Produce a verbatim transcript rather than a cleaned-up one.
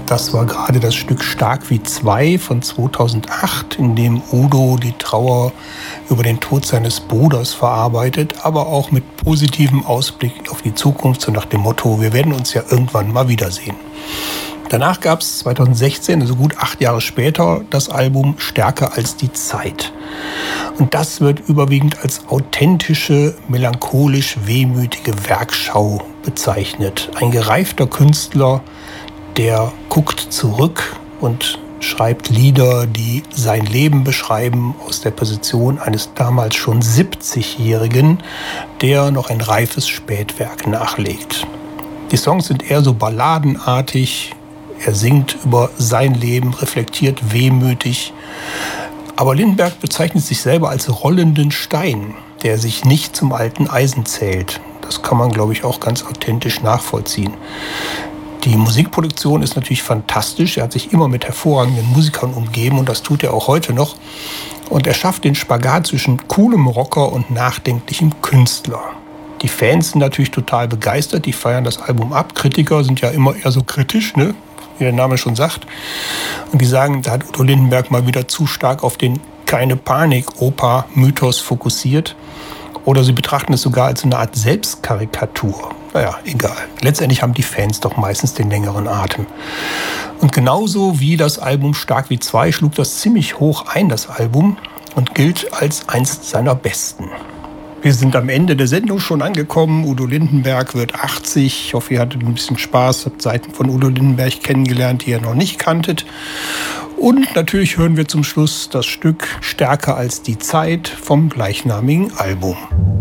Das war gerade das Stück Stark wie zwei von zweitausendacht, in dem Udo die Trauer über den Tod seines Bruders verarbeitet, aber auch mit positivem Ausblick auf die Zukunft, so nach dem Motto, wir werden uns ja irgendwann mal wiedersehen. Danach gab es zweitausendsechzehn, also gut acht Jahre später, das Album Stärker als die Zeit. Und das wird überwiegend als authentische, melancholisch-wehmütige Werkschau bezeichnet. Ein gereifter Künstler, der guckt zurück und schreibt Lieder, die sein Leben beschreiben, aus der Position eines damals schon siebzigjährigen, der noch ein reifes Spätwerk nachlegt. Die Songs sind eher so balladenartig. Er singt über sein Leben, reflektiert wehmütig. Aber Lindenberg bezeichnet sich selber als rollenden Stein, der sich nicht zum alten Eisen zählt. Das kann man, glaube ich, auch ganz authentisch nachvollziehen. Die Musikproduktion ist natürlich fantastisch. Er hat sich immer mit hervorragenden Musikern umgeben und das tut er auch heute noch. Und er schafft den Spagat zwischen coolem Rocker und nachdenklichem Künstler. Die Fans sind natürlich total begeistert, die feiern das Album ab. Kritiker sind ja immer eher so kritisch, ne? Wie der Name schon sagt. Und die sagen, da hat Udo Lindenberg mal wieder zu stark auf den Keine-Panik-Oper-Mythos fokussiert. Oder sie betrachten es sogar als eine Art Selbstkarikatur. Naja, egal. Letztendlich haben die Fans doch meistens den längeren Atem. Und genauso wie das Album Stark wie zwei schlug das ziemlich hoch ein, das Album, und gilt als eins seiner besten. Wir sind am Ende der Sendung schon angekommen. Udo Lindenberg wird achtzig. Ich hoffe, ihr hattet ein bisschen Spaß, habt Seiten von Udo Lindenberg kennengelernt, die ihr noch nicht kanntet. Und natürlich hören wir zum Schluss das Stück Stärker als die Zeit vom gleichnamigen Album.